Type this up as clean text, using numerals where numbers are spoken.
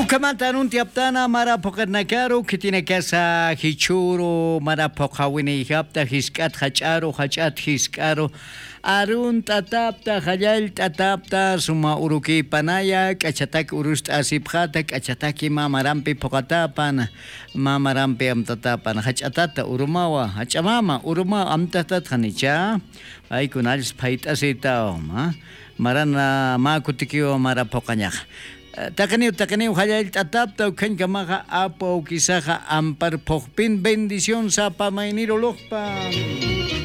Ukamantanun tiaptana mara pokarnakaru que tiene casa hichuro mara pokawini hapta hiskat hacharo hachat hiskaro arun tatapta hayal tatapta suma uruki panaya kachatak urust asipkhata kachataki mamarampi pokatapan mamarampi amtatapan hachatata urumawa hachamama uruma amtatat hanicha ay kunalis phait asita ma marana ma kutikio mara pokanya takaniw hayal tatapta ukan kamaha apo kisaha ampar pokpin bendición sa pamainirolokpan.